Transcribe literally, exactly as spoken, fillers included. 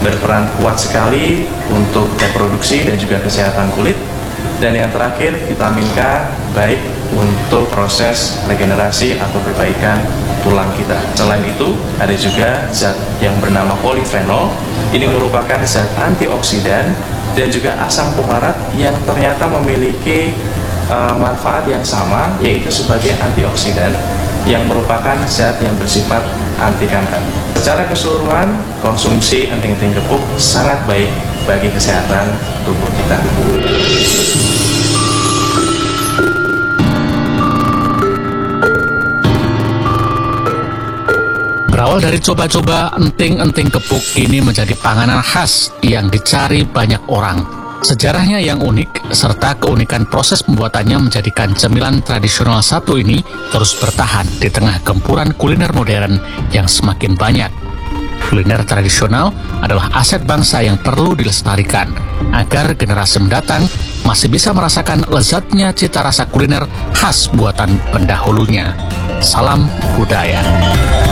berperan kuat sekali untuk reproduksi dan juga kesehatan kulit. Dan yang terakhir, vitamin K baik untuk proses regenerasi atau perbaikan tulang kita. Selain itu, ada juga zat yang bernama polifenol. Ini merupakan zat antioksidan dan juga asam fumarat yang ternyata memiliki uh, manfaat yang sama, yaitu sebagai antioksidan yang merupakan zat yang bersifat anti kanker. Secara keseluruhan, konsumsi anting-anting gepuk sangat baik bagi kesehatan tubuh kita. Berawal dari coba-coba, enting-enting gepuk ini menjadi panganan khas yang dicari banyak orang. Sejarahnya yang unik, serta keunikan proses pembuatannya menjadikan cemilan tradisional satu ini terus bertahan di tengah gempuran kuliner modern yang semakin banyak. Kuliner tradisional adalah aset bangsa yang perlu dilestarikan, agar generasi mendatang masih bisa merasakan lezatnya cita rasa kuliner khas buatan pendahulunya. Salam budaya.